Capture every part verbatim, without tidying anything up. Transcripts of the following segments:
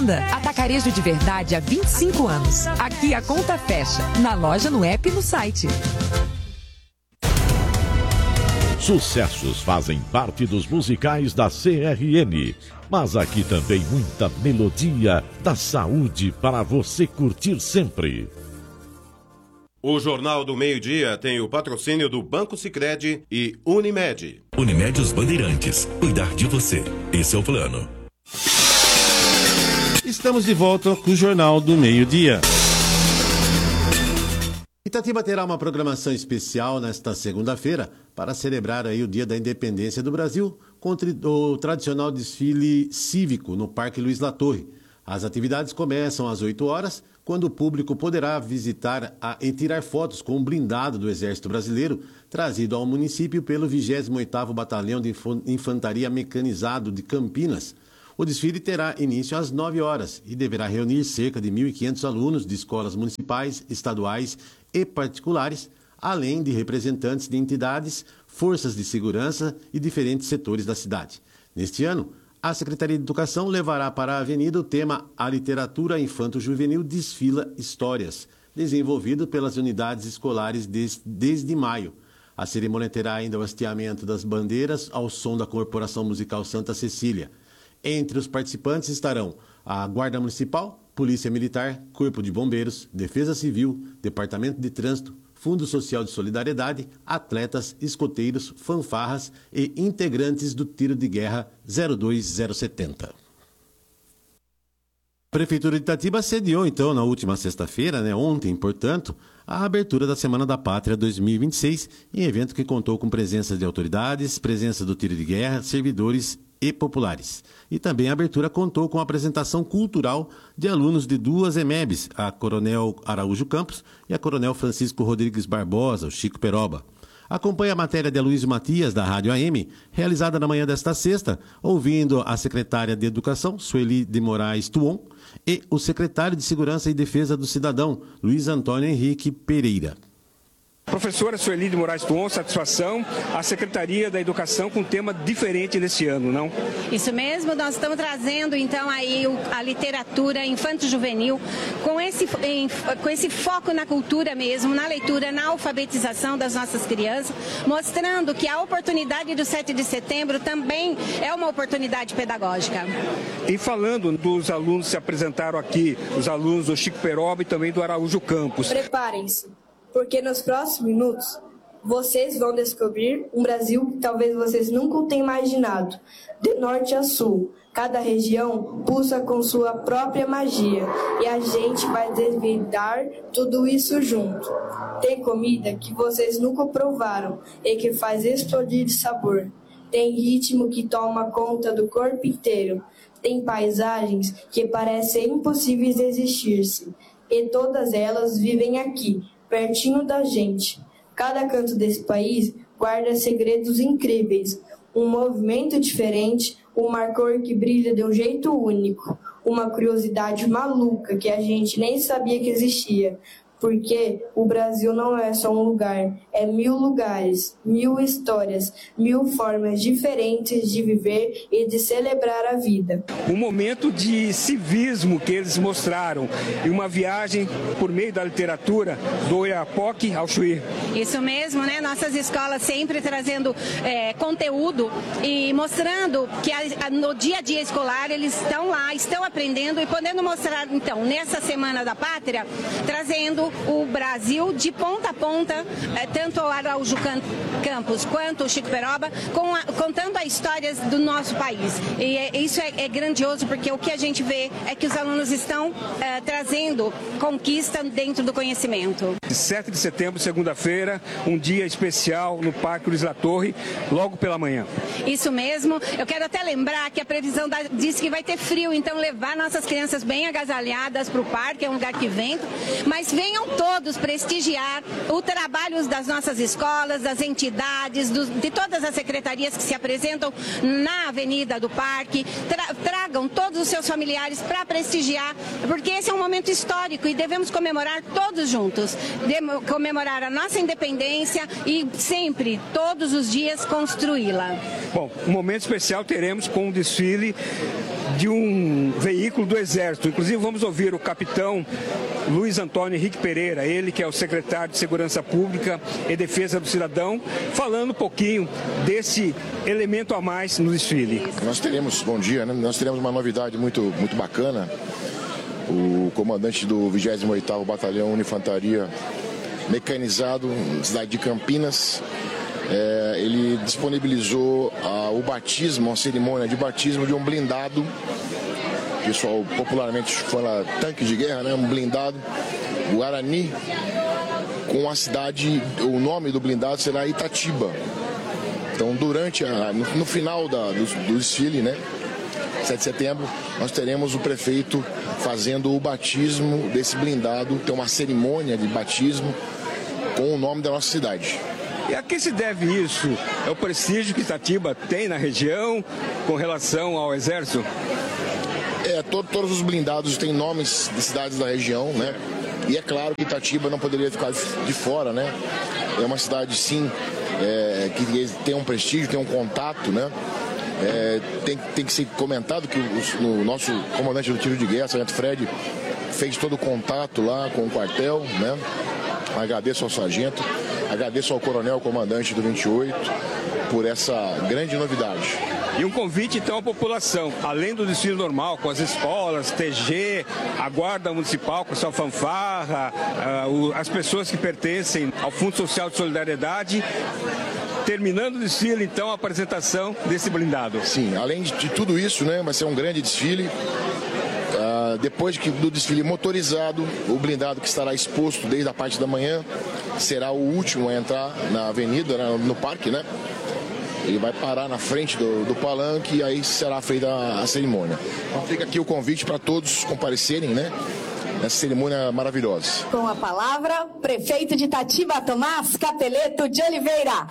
Panda, atacarejo de verdade há vinte e cinco anos. Aqui a conta fecha, na loja, no app e no site. Sucessos fazem parte dos musicais da C R N, mas aqui também muita melodia da saúde para você curtir sempre. O Jornal do Meio-Dia tem o patrocínio do Banco Sicredi e Unimed. Unimed Os Bandeirantes. Cuidar de você. Esse é o plano. Estamos de volta com o Jornal do Meio-Dia. Itatiba terá uma programação especial nesta segunda-feira para celebrar aí o Dia da Independência do Brasil com o tradicional desfile cívico no Parque Luiz Latorre. As atividades começam às oito horas, quando o público poderá visitar a, e tirar fotos com o blindado do Exército Brasileiro, trazido ao município pelo vigésimo oitavo Batalhão de Infantaria Mecanizado de Campinas. O desfile terá início às nove horas e deverá reunir cerca de mil e quinhentos alunos de escolas municipais, estaduais e particulares, além de representantes de entidades, forças de segurança e diferentes setores da cidade. Neste ano, a Secretaria de Educação levará para a avenida o tema A Literatura Infanto-Juvenil Desfila Histórias, desenvolvido pelas unidades escolares desde, desde maio. A cerimônia terá ainda o hasteamento das bandeiras ao som da Corporação Musical Santa Cecília. Entre os participantes estarão a Guarda Municipal, Polícia Militar, Corpo de Bombeiros, Defesa Civil, Departamento de Trânsito, Fundo Social de Solidariedade, atletas, escoteiros, fanfarras e integrantes do Tiro de Guerra zero dois zero setenta. A Prefeitura de Itatiba sediou, então, na última sexta-feira, né, ontem, portanto, a abertura da Semana da Pátria dois mil e vinte e seis, em evento que contou com presença de autoridades, presença do Tiro de Guerra, servidores e populares. E também a abertura contou com a apresentação cultural de alunos de duas E M E Bs, a Coronel Araújo Campos e a Coronel Francisco Rodrigues Barbosa, o Chico Peroba. Acompanhe a matéria de Aloysio Matias, da Rádio A M, realizada na manhã desta sexta, ouvindo a secretária de Educação, Sueli de Moraes Tuon, e o secretário de Segurança e Defesa do Cidadão, Luiz Antônio Henrique Pereira. Professora Sueli de Moraes Tuon, satisfação, a Secretaria da Educação com um tema diferente nesse ano, não? Isso mesmo, nós estamos trazendo então aí a literatura infanto-juvenil com esse, com esse foco na cultura mesmo, na leitura, na alfabetização das nossas crianças, mostrando que a oportunidade do sete de setembro também é uma oportunidade pedagógica. E falando dos alunos que se apresentaram aqui, os alunos do Chico Peroba e também do Araújo Campos. Preparem-se, porque nos próximos minutos vocês vão descobrir um Brasil que talvez vocês nunca tenham imaginado. De norte a sul, cada região pulsa com sua própria magia e a gente vai desvendar tudo isso junto. Tem comida que vocês nunca provaram e que faz explodir de sabor. Tem ritmo que toma conta do corpo inteiro. Tem paisagens que parecem impossíveis de existir-se. E todas elas vivem aqui, pertinho da gente. Cada canto desse país guarda segredos incríveis, um movimento diferente, uma cor que brilha de um jeito único, uma curiosidade maluca que a gente nem sabia que existia, porque o Brasil não é só um lugar, é mil lugares, mil histórias, mil formas diferentes de viver e de celebrar a vida. Um momento de civismo que eles mostraram e uma viagem por meio da literatura do Oiapoque ao Chuí. Isso mesmo, né? Nossas escolas sempre trazendo é, conteúdo e mostrando que a, a, no dia a dia escolar eles estão lá, estão aprendendo e podendo mostrar, então, nessa Semana da Pátria, trazendo o Brasil de ponta a ponta, tanto o Araújo Campos quanto o Chico Peroba, com a, contando as histórias do nosso país. E é, isso é, é grandioso, porque o que a gente vê é que os alunos estão é, trazendo conquista dentro do conhecimento. sete de setembro, segunda-feira, um dia especial no Parque Luiz Latorre, logo pela manhã. Isso mesmo. Eu quero até lembrar que a previsão da, diz que vai ter frio, então levar nossas crianças bem agasalhadas para o parque, é um lugar que venta, mas venham todos prestigiar o trabalho das nossas escolas, das entidades, do, de todas as secretarias que se apresentam na avenida do parque. Tra, tragam todos os seus familiares para prestigiar, porque esse é um momento histórico e devemos comemorar todos juntos, Demo, comemorar a nossa independência e sempre, todos os dias, construí-la. Bom, um momento especial teremos com um desfile de um veículo do Exército. Inclusive, vamos ouvir o capitão Luiz Antônio Henrique Pereira, ele que é o secretário de Segurança Pública e Defesa do Cidadão, falando um pouquinho desse elemento a mais no desfile. Nós teremos, bom dia, né? Nós teremos uma novidade muito, muito bacana. O comandante do vigésimo oitavo Batalhão de Infantaria Mecanizado, cidade de Campinas, é, ele disponibilizou a, o batismo, a cerimônia de batismo de um blindado, o pessoal popularmente fala tanque de guerra, né? Um blindado Guarani, com a cidade, o nome do blindado será Itatiba. Então, durante a, no, no final da, do, do desfile, né, sete de setembro, nós teremos o prefeito fazendo o batismo desse blindado, tem uma cerimônia de batismo com o nome da nossa cidade. E a que se deve isso? É o prestígio que Itatiba tem na região com relação ao Exército? É, to, todos os blindados têm nomes de cidades da região, né? E é claro que Itatiba não poderia ficar de fora, né? É uma cidade, sim, é, que tem um prestígio, tem um contato, né? É, tem, tem que ser comentado que o, o nosso comandante do tiro de guerra, Sargento Fred, fez todo o contato lá com o quartel, né? Agradeço ao sargento, agradeço ao coronel comandante do vinte e oito por essa grande novidade. E um convite, então, à população, além do desfile normal, com as escolas, T G, a Guarda Municipal com sua fanfarra, uh, as pessoas que pertencem ao Fundo Social de Solidariedade, terminando o desfile, então, a apresentação desse blindado. Sim, além de, de tudo isso, né, vai ser um grande desfile. Uh, depois que, do desfile motorizado, o blindado que estará exposto desde a parte da manhã será o último a entrar na avenida, né, no parque, né? Ele vai parar na frente do, do palanque e aí será feita a, a cerimônia. Então fica aqui o convite para todos comparecerem, né, nessa cerimônia maravilhosa. Com a palavra, prefeito de Itatiba, Tomás Capeleto de Oliveira.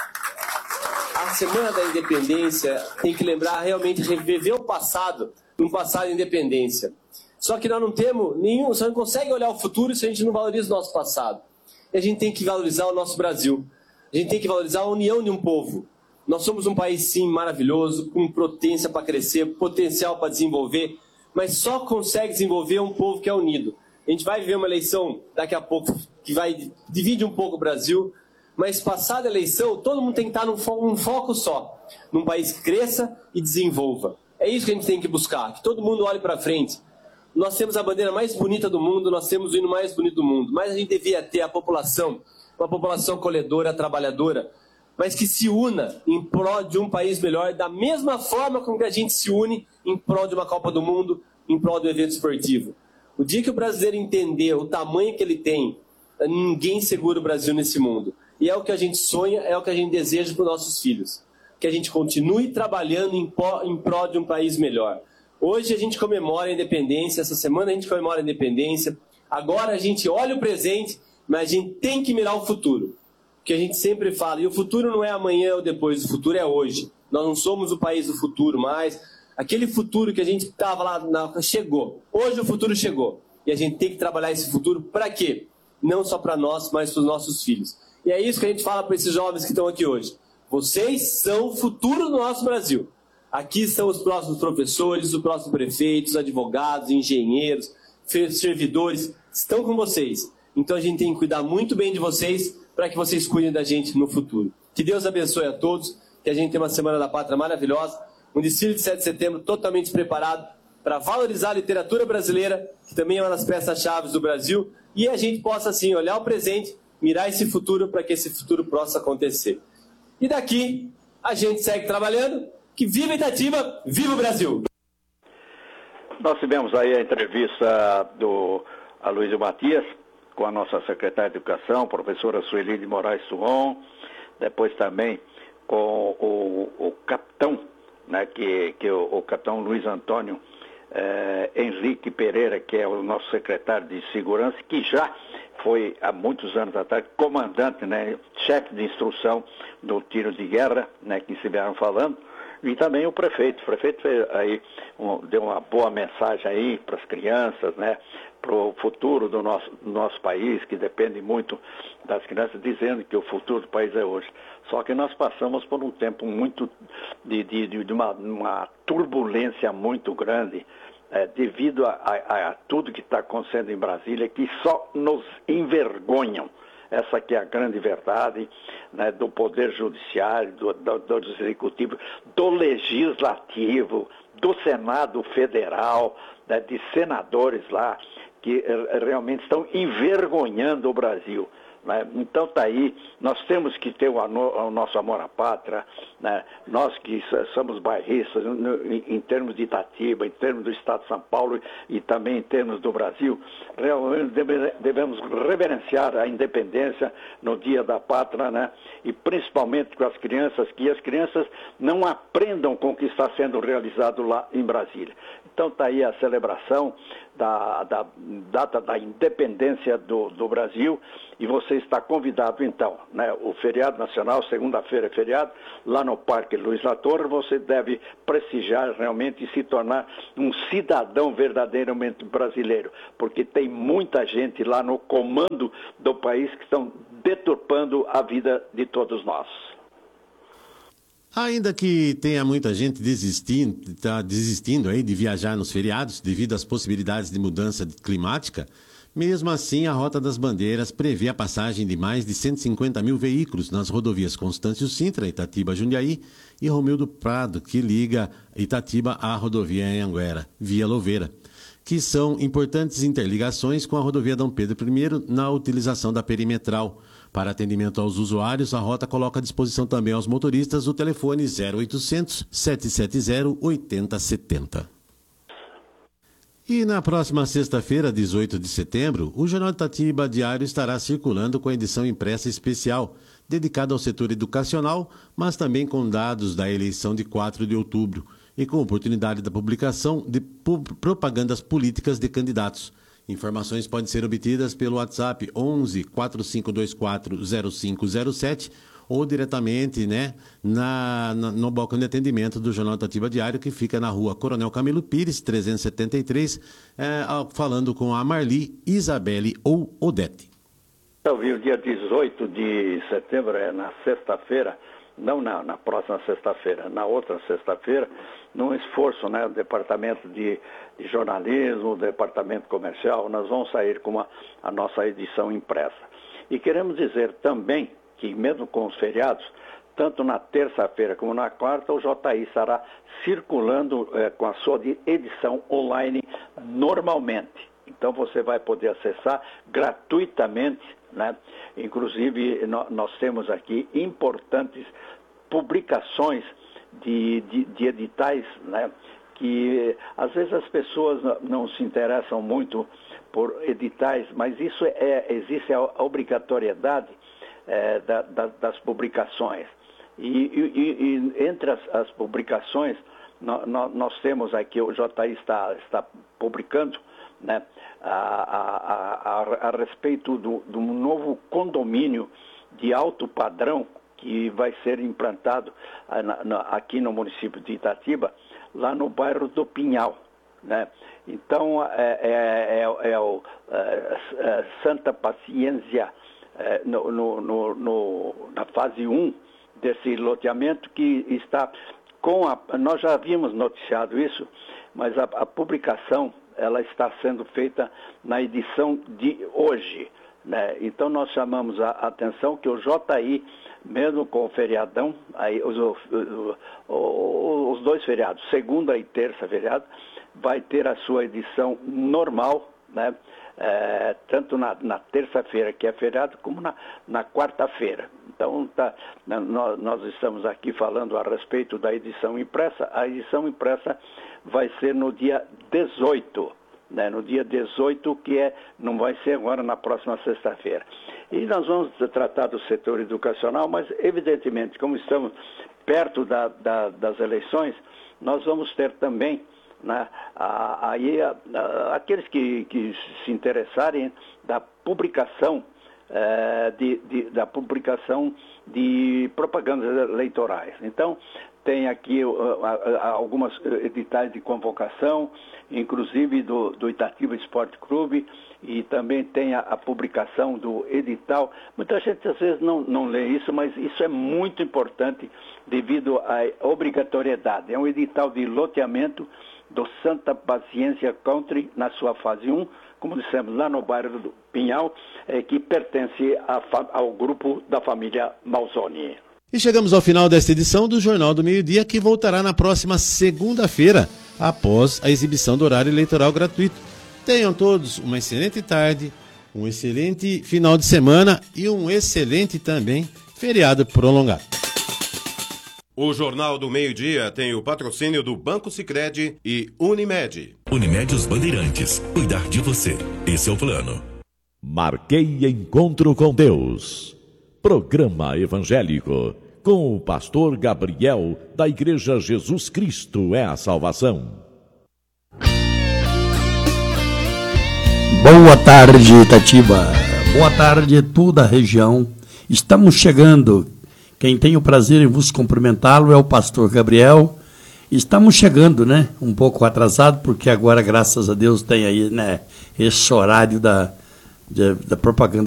A Semana da Independência tem que lembrar realmente a gente viveu o passado, um passado de independência. Só que nós não temos nenhum, você não consegue olhar o futuro se a gente não valoriza o nosso passado. E a gente tem que valorizar o nosso Brasil. A gente tem que valorizar a união de um povo. Nós somos um país, sim, maravilhoso, com potência para crescer, potencial para desenvolver, mas só consegue desenvolver um povo que é unido. A gente vai viver uma eleição daqui a pouco que vai dividir um pouco o Brasil, mas passada a eleição, todo mundo tem que estar num foco, num foco só, num país que cresça e desenvolva. É isso que a gente tem que buscar, que todo mundo olhe para frente. Nós temos a bandeira mais bonita do mundo, nós temos o hino mais bonito do mundo, mas a gente devia ter a população, uma população colhedora, trabalhadora, mas que se una em prol de um país melhor, da mesma forma como que a gente se une em prol de uma Copa do Mundo, em prol do evento esportivo. O dia que o brasileiro entender o tamanho que ele tem, ninguém segura o Brasil nesse mundo. E é o que a gente sonha, é o que a gente deseja para os nossos filhos. Que a gente continue trabalhando em, pó, em prol de um país melhor. Hoje a gente comemora a independência, essa semana a gente comemora a independência. Agora a gente olha o presente, mas a gente tem que mirar o futuro. Que a gente sempre fala, e o futuro não é amanhã ou depois, o futuro é hoje. Nós não somos o país do futuro mais. Aquele futuro que a gente estava lá, na, chegou. Hoje o futuro chegou. E a gente tem que trabalhar esse futuro para quê? Não só para nós, mas para os nossos filhos. E é isso que a gente fala para esses jovens que estão aqui hoje. Vocês são o futuro do nosso Brasil. Aqui estão os próximos professores, os próximos prefeitos, advogados, engenheiros, servidores. Estão com vocês. Então a gente tem que cuidar muito bem de vocês, para que vocês cuidem da gente no futuro. Que Deus abençoe a todos, que a gente tenha uma Semana da Pátria maravilhosa, um desfile de sete de setembro totalmente preparado para valorizar a literatura brasileira, que também é uma das peças-chave do Brasil, e a gente possa, assim, olhar o presente, mirar esse futuro para que esse futuro possa acontecer. E daqui, a gente segue trabalhando, que viva Itatiba, viva o Brasil! Nós tivemos aí a entrevista do Aloysio Matias, com a nossa secretária de Educação, professora Sueli de Moraes Suon, depois também com o, o capitão, né, que, que o, o capitão Luiz Antônio eh, Henrique Pereira, que é o nosso secretário de Segurança, que já foi há muitos anos atrás comandante, né, chefe de instrução do tiro de guerra, né, que estiveram falando, E também o prefeito. O prefeito fez aí, um, deu uma boa mensagem aí para as crianças, né? Para o futuro do nosso, do nosso país, que depende muito das crianças, dizendo que o futuro do país é hoje. Só que nós passamos por um tempo muito de, de, de uma, uma turbulência muito grande, é, devido a, a, a tudo que está acontecendo em Brasília, que só nos envergonham. Essa que é a grande verdade, né, do Poder Judiciário, do, do, do Executivo, do Legislativo, do Senado Federal, né, de senadores lá, que realmente estão envergonhando o Brasil. Né? Então está aí, nós temos que ter o, o nosso amor à pátria, né? Nós que somos bairristas, em, em termos de Itatiba, em termos do Estado de São Paulo e também em termos do Brasil, realmente deve, devemos reverenciar a independência no Dia da Pátria, né? E principalmente com as crianças, que as crianças não aprendam com o que está sendo realizado lá em Brasília. Então está aí a celebração da, da data da independência do, do Brasil, e você está convidado então, né? O feriado nacional, segunda-feira é feriado, lá no Parque Luiz Latorre, você deve prestigiar realmente e se tornar um cidadão verdadeiramente brasileiro, porque tem muita gente lá no comando do país que estão deturpando a vida de todos nós. Ainda que tenha muita gente desistindo, tá desistindo aí de viajar nos feriados devido às possibilidades de mudança climática, mesmo assim a Rota das Bandeiras prevê a passagem de mais de cento e cinquenta mil veículos nas rodovias Constâncio Sintra, Itatiba, Jundiaí e Romildo Prado, que liga Itatiba à rodovia Anhanguera, via Louveira, que são importantes interligações com a rodovia Dom Pedro I na utilização da perimetral. Para atendimento aos usuários, a rota coloca à disposição também aos motoristas o telefone zero oitocentos, sete sete zero, oito zero sete zero. E na próxima sexta-feira, dezoito de setembro, o Jornal Itatiba Diário estará circulando com a edição impressa especial, dedicada ao setor educacional, mas também com dados da eleição de quatro de outubro e com oportunidade da publicação de propagandas políticas de candidatos. Informações podem ser obtidas pelo WhatsApp onze, quatro cinco dois quatro, zero cinco zero sete ou diretamente, né, na, na, no balcão de atendimento do Jornal Itatiba Diário, que fica na rua Coronel Camilo Pires, trezentos e setenta e três, é, falando com a Marli, Isabelle ou Odete. Eu vi o dia dezoito de setembro, é na sexta-feira, não na, na próxima sexta-feira, na outra sexta-feira, num esforço, né, do Departamento de, de Jornalismo, do Departamento Comercial, nós vamos sair com a, a nossa edição impressa. E queremos dizer também que mesmo com os feriados, tanto na terça-feira como na quarta, o J I estará circulando é, com a sua edição online normalmente. Então você vai poder acessar gratuitamente, né? Inclusive no, nós temos aqui importantes publicações de, de, de editais, né? Que às vezes as pessoas não se interessam muito por editais, mas isso é, existe a obrigatoriedade é, da, da, das publicações. E, e, e entre as, as publicações, no, no, nós temos aqui, o J I está, está publicando, né, a, a, a, a respeito do, do novo condomínio de alto padrão que vai ser implantado na, na, aqui no município de Itatiba, lá no bairro do Pinhal, né? Então, é, é, é, é o é, é Santa Paciência, é, no, no, no, no, na fase um desse loteamento que está com a... Nós já havíamos noticiado isso, mas a, a publicação ela está sendo feita na edição de hoje, né? Então nós chamamos a atenção que o J I, mesmo com o feriadão, aí, os, os, os dois feriados, segunda e terça feriado, vai ter a sua edição normal, né? É, tanto na, na terça-feira, que é feriado, como na, na quarta-feira. Então, tá, nós, nós estamos aqui falando a respeito da edição impressa. A edição impressa vai ser no dia dezoito, né? No dia dezoito, que é, não vai ser agora na próxima sexta-feira. E nós vamos tratar do setor educacional, mas, evidentemente, como estamos perto da, da, das eleições, nós vamos ter também, né, aí a, a, aqueles que, que se interessarem da publicação é, de, de, da publicação de propagandas eleitorais. Então, tem aqui uh, algumas editais de convocação, inclusive do, do Itatiba Esporte Clube, e também tem a, a publicação do edital. Muita gente às vezes não, não lê isso, mas isso é muito importante devido à obrigatoriedade. É um edital de loteamento do Santa Paciência Country na sua fase um, como dissemos, lá no bairro do Pinhal, é, que pertence a, ao grupo da família Malzoni. E chegamos ao final desta edição do Jornal do Meio-Dia, que voltará na próxima segunda-feira, após a exibição do horário eleitoral gratuito. Tenham todos uma excelente tarde, um excelente final de semana e um excelente também feriado prolongado. O Jornal do Meio-Dia tem o patrocínio do Banco Sicredi e Unimed. Unimed Os Bandeirantes. Cuidar de você. Esse é o plano. Marquei Encontro com Deus. Programa evangélico com o pastor Gabriel, da Igreja Jesus Cristo é a Salvação. Boa tarde, Itatiba. Boa tarde, toda a região. Estamos chegando. Quem tem o prazer em vos cumprimentá-lo é o pastor Gabriel. Estamos chegando, né? Um pouco atrasado, porque agora, graças a Deus, tem aí, né, esse horário da, de, da propaganda